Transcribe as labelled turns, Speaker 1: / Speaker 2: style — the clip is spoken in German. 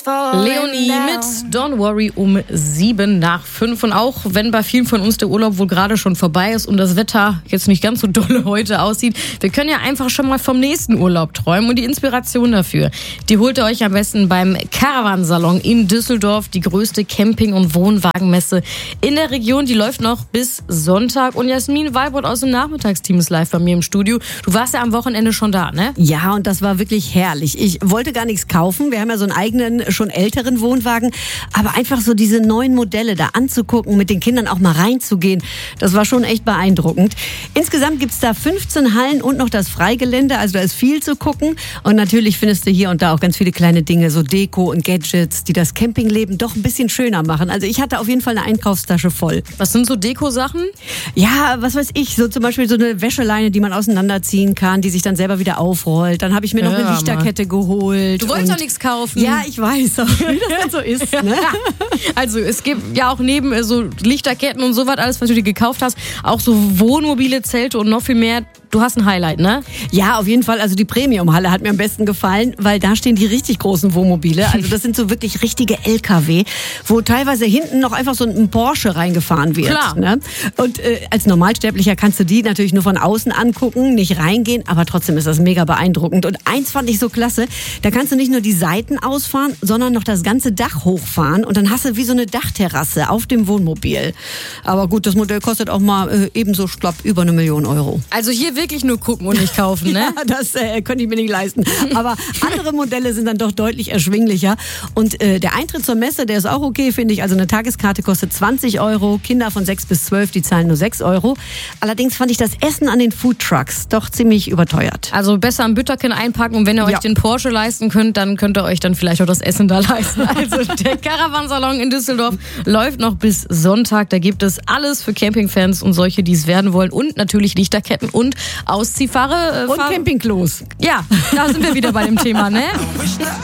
Speaker 1: Leonie mit Don't Worry um 7:05. Und auch wenn bei vielen von uns der Urlaub wohl gerade schon vorbei ist und das Wetter jetzt nicht ganz so dolle heute aussieht, wir können ja einfach schon mal vom nächsten Urlaub träumen. Und die Inspiration dafür, die holt ihr euch am besten beim Caravansalon in Düsseldorf, die größte Camping- und Wohnwagenmesse in der Region. Die läuft noch bis Sonntag. Und Jasmin Walbrot aus dem Nachmittagsteam ist live bei mir im Studio. Du warst ja am Wochenende schon da, ne?
Speaker 2: Ja, und das war wirklich herrlich. Ich wollte gar nichts kaufen. Wir haben ja so einen eigenen, schon älteren Wohnwagen. Aber einfach so diese neuen Modelle da anzugucken, mit den Kindern auch mal reinzugehen, das war schon echt beeindruckend. Insgesamt gibt's da 15 Hallen und noch das Freigelände. Also da ist viel zu gucken. Und natürlich findest du hier und da auch ganz viele kleine Dinge, so Deko und Gadgets, die das Campingleben doch ein bisschen schöner machen. Also ich hatte auf jeden Fall eine Einkaufstasche voll.
Speaker 1: Was sind so Deko-Sachen?
Speaker 2: Ja, was weiß ich, so zum Beispiel so eine Wäscheleine, die man auseinanderziehen kann, die sich dann selber wieder aufrollt. Dann habe ich mir noch eine Lichterkette geholt.
Speaker 1: Du wolltest doch nichts kaufen.
Speaker 2: Ja, ich weiß, auch, wie das dann so ist. Ne?
Speaker 1: Also es gibt ja auch neben so Lichterketten und sowas, alles, was du dir gekauft hast, auch so Wohnmobile, Zelte und noch viel mehr. Du hast ein Highlight, ne?
Speaker 2: Ja, auf jeden Fall. Also die Premium-Halle hat mir am besten gefallen, weil da stehen die richtig großen Wohnmobile. Also das sind so wirklich richtige LKW, wo teilweise hinten noch einfach so ein Porsche reingefahren wird.
Speaker 1: Klar.
Speaker 2: Ne? Und als Normalsterblicher kannst du die natürlich nur von außen angucken, nicht reingehen, aber trotzdem ist das mega beeindruckend. Und eins fand ich so klasse, da kannst du nicht nur die Seiten ausfahren, sondern noch das ganze Dach hochfahren und dann hast du wie so eine Dachterrasse auf dem Wohnmobil. Aber gut, das Modell kostet auch mal ebenso schlapp über 1 Million Euro.
Speaker 1: Also hier wirklich nur gucken und nicht kaufen, ne?
Speaker 2: Ja, das könnte ich mir nicht leisten. Aber andere Modelle sind dann doch deutlich erschwinglicher. Und der Eintritt zur Messe, der ist auch okay, finde ich. Also eine Tageskarte kostet 20 Euro. Kinder von 6 bis 12, die zahlen nur 6 Euro. Allerdings fand ich das Essen an den Foodtrucks doch ziemlich überteuert.
Speaker 1: Also besser am Bütterchen einpacken und wenn ihr euch den Porsche leisten könnt, dann könnt ihr euch dann vielleicht auch das Essen da leisten. Also der Caravansalon in Düsseldorf läuft noch bis Sonntag. Da gibt es alles für Campingfans und solche, die es werden wollen. Und natürlich Lichterketten und Ausziehfahrer.
Speaker 2: Und Campingklos.
Speaker 1: Ja, da sind wir wieder bei dem Thema, ne?